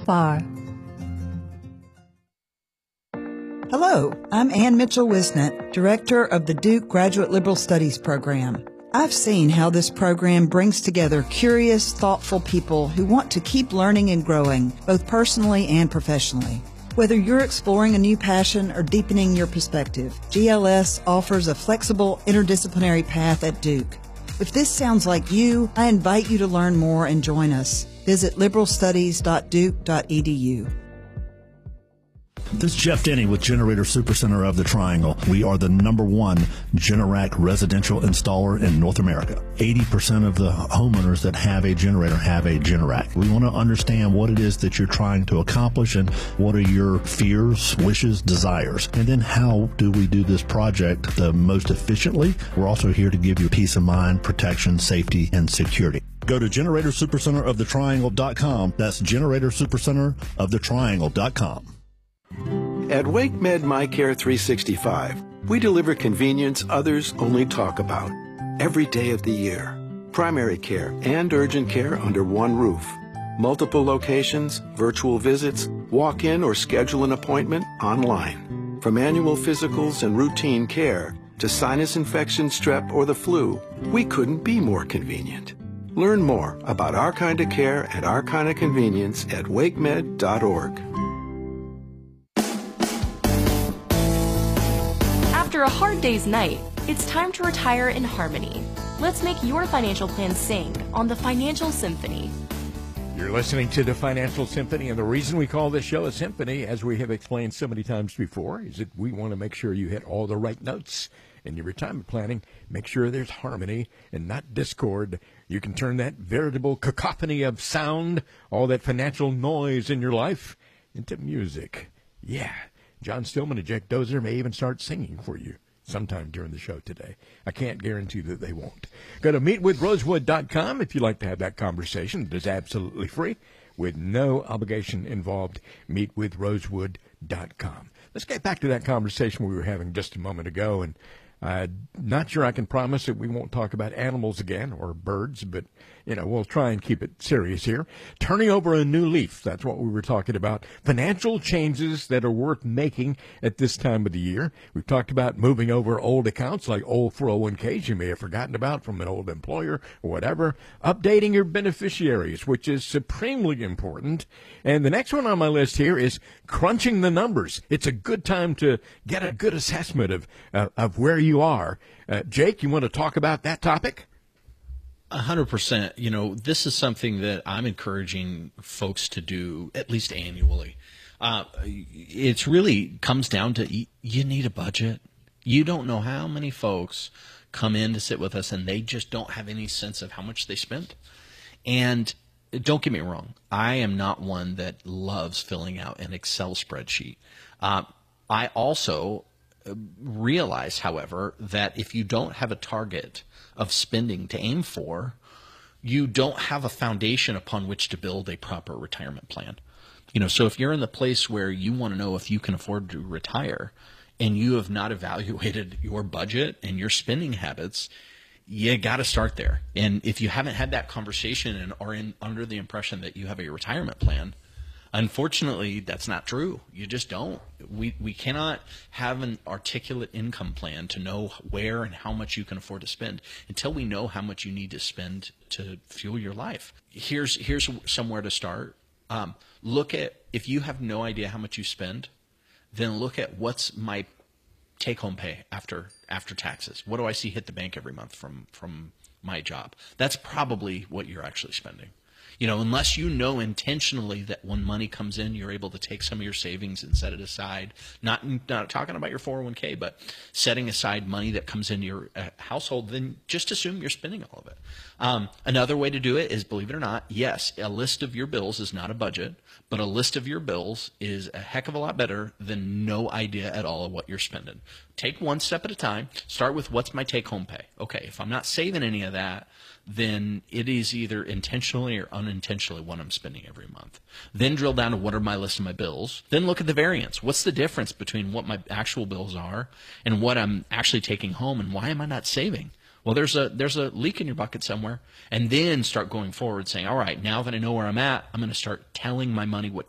far. Hello, I'm Ann Mitchell-Wisnett, Director of the Duke Graduate Liberal Studies Program. I've seen how this program brings together curious, thoughtful people who want to keep learning and growing, both personally and professionally. Whether you're exploring a new passion or deepening your perspective, GLS offers a flexible, interdisciplinary path at Duke. If this sounds like you, I invite you to learn more and join us. Visit liberalstudies.duke.edu. This is Jeff Denny with Generator Supercenter of the Triangle. We are the #1 Generac residential installer in North America. 80% of the homeowners that have a generator have a Generac. We want to understand what it is that you're trying to accomplish and what are your fears, wishes, desires. And then how do we do this project the most efficiently? We're also here to give you peace of mind, protection, safety, and security. Go to GeneratorSuperCenterOfTheTriangle.com. That's GeneratorSuperCenterOfTheTriangle.com. At WakeMed MyCare 365, we deliver convenience others only talk about. Every day of the year. Primary care and urgent care under one roof. Multiple locations, virtual visits, walk-in or schedule an appointment online. From annual physicals and routine care to sinus infection, strep, or the flu, we couldn't be more convenient. Learn more about our kind of care and our kind of convenience at wakemed.org. After a hard day's night, it's time to retire in harmony. Let's make your financial plan sing on the Financial Symphony. You're listening to the Financial Symphony, and the reason we call this show a symphony, as we have explained so many times before, is that we want to make sure you hit all the right notes in your retirement planning. Make sure there's harmony and not discord. You can turn that veritable cacophony of sound, all that financial noise in your life, into music. Yeah. John Stillman and Jack Dozier may even start singing for you sometime during the show today. I can't guarantee that they won't. Go to meetwithrosewood.com if you'd like to have that conversation. It is absolutely free with no obligation involved. Meetwithrosewood.com. Let's get back to that conversation we were having just a moment ago. And not sure I can promise that we won't talk about animals again or birds, but, we'll try and keep it serious here. Turning over a new leaf, that's what we were talking about. Financial changes that are worth making at this time of the year. We've talked about moving over old accounts like old 401ks you may have forgotten about from an old employer or whatever. Updating your beneficiaries, which is supremely important. And the next one on my list here is crunching the numbers. It's a good time to get a good assessment of where you are. Jake, you want to talk about that topic? 100%. This is something that I'm encouraging folks to do at least annually. It really comes down to you need a budget. You don't know how many folks come in to sit with us and they just don't have any sense of how much they spent. And don't get me wrong, I am not one that loves filling out an Excel spreadsheet. I also realize, however, that if you don't have a target of spending to aim for, you don't have a foundation upon which to build a proper retirement plan. So if you're in the place where you want to know if you can afford to retire and you have not evaluated your budget and your spending habits, you got to start there. And if you haven't had that conversation and are under the impression that you have a retirement plan, unfortunately, that's not true. You just don't. We cannot have an articulate income plan to know where and how much you can afford to spend until we know how much you need to spend to fuel your life. Here's somewhere to start. Look at, if you have no idea how much you spend, then look at what's my take-home pay after taxes. What do I see hit the bank every month from my job? That's probably what you're actually spending. Unless you know intentionally that when money comes in, you're able to take some of your savings and set it aside. Not talking about your 401k, but setting aside money that comes into your household, then just assume you're spending all of it. Another way to do it is, believe it or not, yes, a list of your bills is not a budget, but a list of your bills is a heck of a lot better than no idea at all of what you're spending. Take one step at a time. Start with what's my take-home pay. Okay, if I'm not saving any of that, then it is either intentionally or unintentionally what I'm spending every month. Then drill down to what are my list of my bills. Then look at the variance. What's the difference between what my actual bills are and what I'm actually taking home, and why am I not saving? Well, there's a leak in your bucket somewhere. And then start going forward saying, all right, now that I know where I'm at, I'm going to start telling my money what